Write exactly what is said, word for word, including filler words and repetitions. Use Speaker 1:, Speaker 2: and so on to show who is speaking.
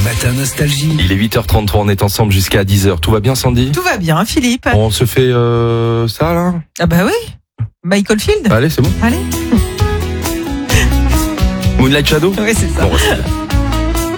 Speaker 1: Matin Nostalgie.
Speaker 2: Il est huit heures trente-trois, on est ensemble jusqu'à dix heures. Tout va bien, Sandy?
Speaker 3: Tout va bien, Philippe.
Speaker 2: On se fait euh, ça, là?
Speaker 3: Ah bah oui, Michael Field.
Speaker 2: Allez, c'est bon.
Speaker 3: Allez.
Speaker 2: Moonlight Shadow?
Speaker 3: Oui, c'est ça.
Speaker 2: Bon, c'est bien.